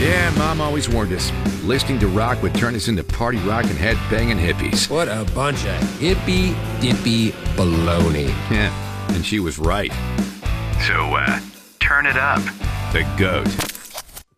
Yeah, Mom always warned us. Listening to rock would turn us into party rock and head-banging hippies. What a bunch of hippy-dippy baloney. Yeah, and she was right. So, turn it up. The GOAT.